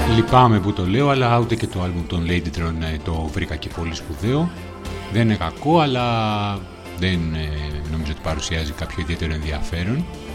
Λυπάμαι που το λέω, αλλά ούτε και το άλμπουμ των Ladytron το βρήκα και πολύ σπουδαίο. Δεν είναι κακό, αλλά δεν νομίζω ότι παρουσιάζει κάποιο ιδιαίτερο ενδιαφέρον.